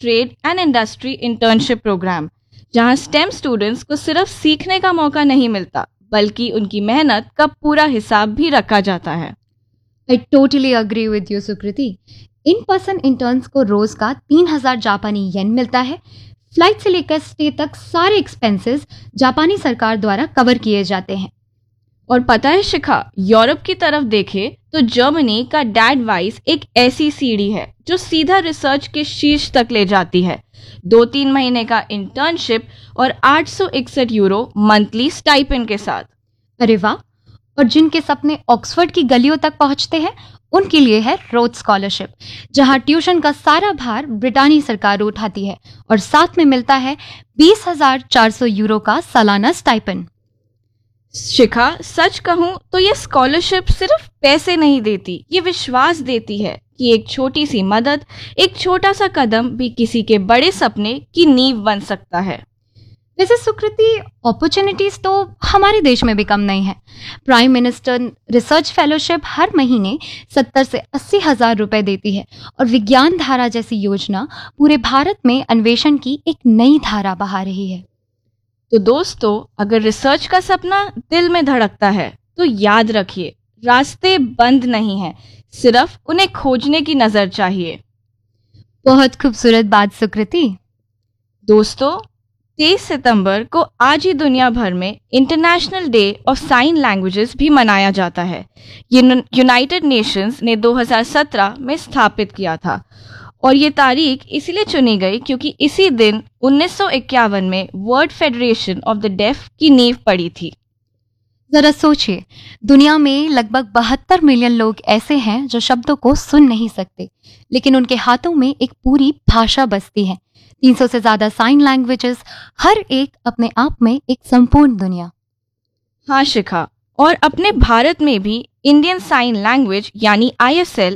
Trade and industry internship programme, जहां stem students को सिर्फ सीखने का मौका नहीं मिलता बल्कि उनकी मेहनत का पूरा हिसाब भी रखा जाता है। I totally agree with you, Sukriti. In person interns को रोज का 3000 जापानी येन मिलता है। फ्लाइट से लेकर स्टे तक सारे एक्सपेंसेस जापानी सरकार द्वारा कवर किए जाते हैं। और पता है शिखा, यूरोप की तरफ देखे तो जर्मनी का डैड वाइस एक ऐसी सीढ़ी है जो सीधा रिसर्च के शीर्ष तक ले जाती है। 2-3 महीने का इंटर्नशिप और 861 यूरो मंथली स्टाइपेंड के साथ। अरे वाह! और जिनके सपने ऑक्सफोर्ड की गलियों तक पहुंचते हैं उनके लिए है रोड स्कॉलरशिप, जहां ट्यूशन का सारा भार ब्रिटानी सरकार उठाती है और साथ में मिलता है 20,400 यूरो का सालाना स्टाइपेंड। शिखा, सच कहूं तो ये स्कॉलरशिप सिर्फ पैसे नहीं देती, ये विश्वास देती है कि एक छोटी सी मदद, एक छोटा सा कदम भी किसी के बड़े सपने की नींव बन सकता है। वैसे सुकृति, अपॉर्चुनिटीज तो हमारे देश में भी कम नहीं है। प्राइम मिनिस्टर रिसर्च फेलोशिप हर महीने 70 से 80 हजार रुपए देती है और विज्ञान धारा जैसी योजना पूरे भारत में अन्वेषण की एक नई धारा बहा रही है। तो दोस्तों, अगर रिसर्च का सपना दिल में धड़कता है तो याद रखिए, रास्ते बंद नहीं हैं, सिर्फ उन्हें खोजने की नजर चाहिए। बहुत खूबसूरत बात सुकृति। दोस्तों, 23 सितंबर को आज ही दुनिया भर में international day of sine languages भी मनाया जाता है। ये यूनाइटेड नेशंस ने 2017 में स्थापित किया था और ये तारीख इसलिए चुनी गई क्योंकि इसी दिन 1951 में world federation of the def की नींव पड़ी थी। जरा सोचिए, दुनिया में लगभग 72 मिलियन लोग ऐसे हैं जो शब्दों को सुन नहीं सकते, लेकिन उनके हाथों में एक पूरी भाषा बसती है। 300 से ज्यादा साइन लैंग्वेजेस, हर एक अपने आप में एक संपूर्ण दुनिया। हाँ शिखा, और अपने भारत में भी इंडियन साइन लैंग्वेज यानी ISL